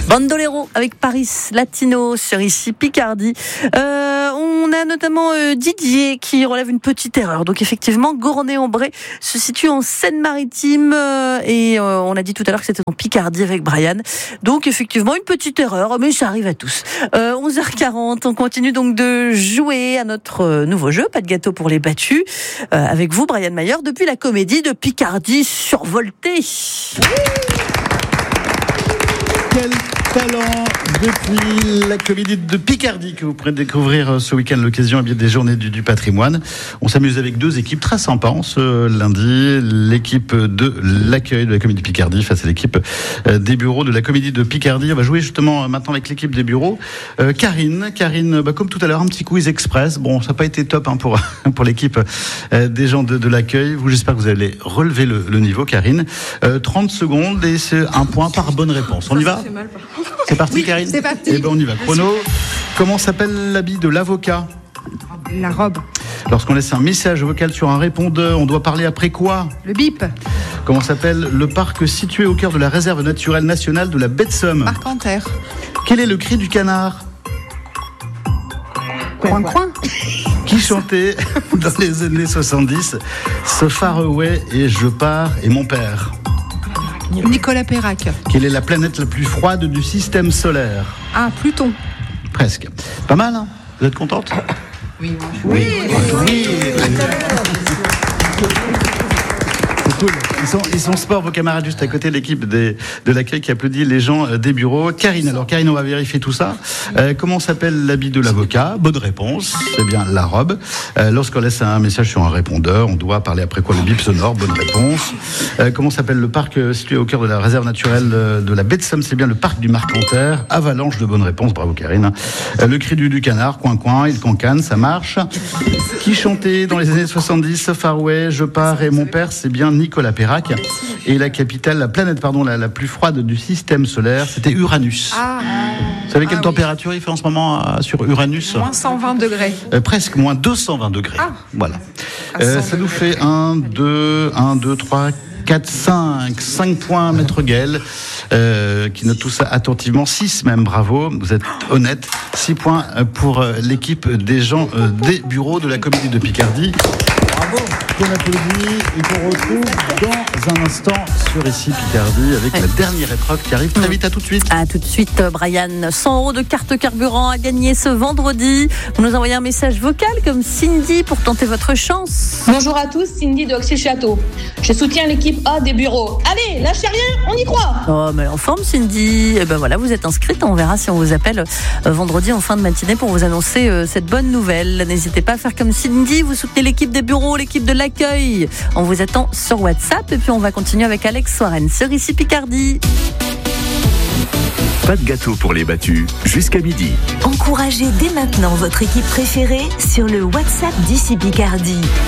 Bandolero avec Paris Latino sur ici Picardie. On a notamment Didier qui relève une petite erreur. Donc effectivement, Gournay-en-Bray se situe en Seine-Maritime et on a dit tout à l'heure que c'était en Picardie avec Brian. Donc effectivement, une petite erreur, mais ça arrive à tous. 11h40, on continue donc de jouer à notre nouveau jeu, pas de gâteau pour les battus, avec vous Brian Mayer, depuis la comédie de Picardie survoltée. Quel talent depuis la comédie de Picardie que vous pourrez découvrir ce week-end, l'occasion des journées du patrimoine. On s'amuse avec deux équipes très sympas ce lundi. L'équipe de l'accueil de la comédie de Picardie face à l'équipe des bureaux de la comédie de Picardie. On va jouer justement maintenant avec l'équipe des bureaux. Karine, comme tout à l'heure, un petit quiz express. Bon, ça n'a pas été top pour l'équipe des gens de l'accueil. J'espère que vous allez relever le niveau, Karine. 30 secondes et c'est un point par bonne réponse. On y va ? C'est parti, oui, Karine. C'est parti. Eh ben, on y va. Chrono. Comment s'appelle l'habit de l'avocat ? La robe. Lorsqu'on laisse un message vocal sur un répondeur, on doit parler après quoi ? Le bip. Comment s'appelle le parc situé au cœur de la réserve naturelle nationale de la baie de Somme ? Parc Anter. Quel est le cri du canard ? Coin, coin. Qui chantait dans les années 70 So Far Away et Je pars et mon père ? Nicolas Perrac. Quelle est la planète la plus froide du système solaire ? Ah, Pluton. Presque. Pas mal, hein ? Vous êtes contente ? Oui. C'est cool. Ils sont sport, vos camarades juste à côté de l'équipe de l'accueil qui applaudit les gens des bureaux. Karine, on va vérifier tout ça. Comment s'appelle l'habit de l'avocat ? Bonne réponse, c'est bien la robe. Lorsqu'on laisse un message sur un répondeur, on doit parler après quoi ? Le bip sonore, bonne réponse. Comment s'appelle le parc situé au cœur de la réserve naturelle de la baie de Somme ? C'est bien le parc du Marcanter. Avalanche de bonnes réponses, bravo Karine. Le cri du canard, coin coin, il cancane, ça marche. Qui chantait dans les années 70 So Far Away, Je pars et mon père ? C'est bien Nicolas Perrac. Et la planète la plus froide du système solaire, c'était Uranus. Vous savez quelle température il fait en ce moment sur Uranus ? Moins 120 degrés. Presque, moins 220 degrés. Voilà. Ça nous fait 1, 2, 3, 4, 5 points, Maître Gaël, qui note tout ça attentivement. 6 même, bravo, vous êtes honnête. 6 points pour l'équipe des gens des bureaux de la comédie de Picardie. Bravo, qu'on applaudit et qu'on retrouve dans un instant sur ici Picardie avec la dernière épreuve qui arrive très vite. À tout de suite. À tout de suite, Brian. 100 € de carte carburant à gagner ce vendredi. Vous nous envoyez un message vocal comme Cindy pour tenter votre chance. Bonjour à tous, Cindy de Oxy-Château. Je soutiens l'équipe A des bureaux. Allez, lâchez rien, on y croit. Oh, mais en forme, Cindy. Et ben voilà, vous êtes inscrite. On verra si on vous appelle vendredi en fin de matinée pour vous annoncer cette bonne nouvelle. N'hésitez pas à faire comme Cindy. Vous soutenez l'équipe des bureaux, l'équipe de l'accueil. On vous attend sur WhatsApp. Et puis on va continuer avec Alex Soren sur ici Picardie. Pas de gâteau pour les battus, jusqu'à midi. Encouragez dès maintenant votre équipe préférée sur le WhatsApp d'ici Picardie.